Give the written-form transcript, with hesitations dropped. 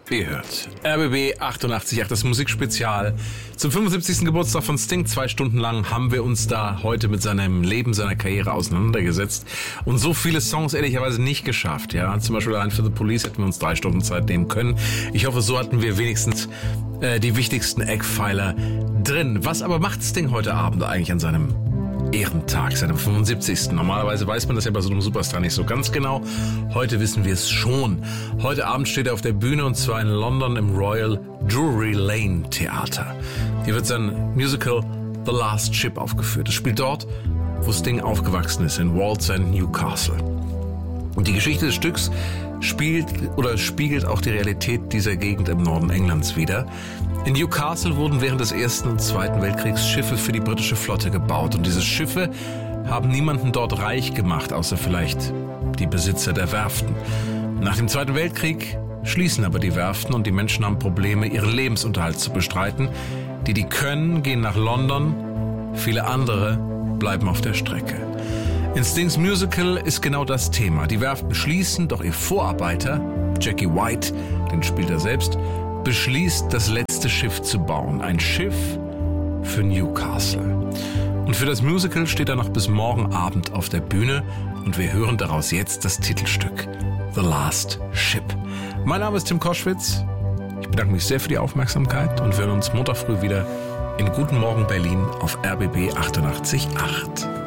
Ihr hört RBB 88.8, das Musikspezial. Zum 75. Geburtstag von Sting, 2 Stunden lang, haben wir uns da heute mit seinem Leben, seiner Karriere auseinandergesetzt. Und so viele Songs ehrlicherweise nicht geschafft. Ja, zum Beispiel allein für The Police hätten wir uns 3 Stunden Zeit nehmen können. Ich hoffe, so hatten wir wenigstens die wichtigsten Eckpfeiler drin. Was aber macht Sting heute Abend eigentlich an seinem Ehrentag, seinem 75. Normalerweise weiß man das ja bei so einem Superstar nicht so ganz genau. Heute wissen wir es schon. Heute Abend steht er auf der Bühne, und zwar in London im Royal Drury Lane Theater. Hier wird sein Musical The Last Ship aufgeführt. Es spielt dort, wo Sting aufgewachsen ist, in Wallsend, Newcastle. Und die Geschichte des Stücks spiegelt auch die Realität dieser Gegend im Norden Englands wider. In Newcastle wurden während des Ersten und Zweiten Weltkriegs Schiffe für die britische Flotte gebaut. Und diese Schiffe haben niemanden dort reich gemacht, außer vielleicht die Besitzer der Werften. Nach dem Zweiten Weltkrieg schließen aber die Werften und die Menschen haben Probleme, ihren Lebensunterhalt zu bestreiten. Die können, gehen nach London, viele andere bleiben auf der Strecke. In Stings Musical ist genau das Thema. Die Werften schließen, doch ihr Vorarbeiter, Jackie White, den spielt er selbst, beschließt, das letzte Schiff zu bauen. Ein Schiff für Newcastle. Und für das Musical steht er noch bis morgen Abend auf der Bühne, und wir hören daraus jetzt das Titelstück The Last Ship. Mein Name ist Tim Koschwitz. Ich bedanke mich sehr für die Aufmerksamkeit und wir hören uns Montag früh wieder in Guten Morgen Berlin auf RBB 88.8.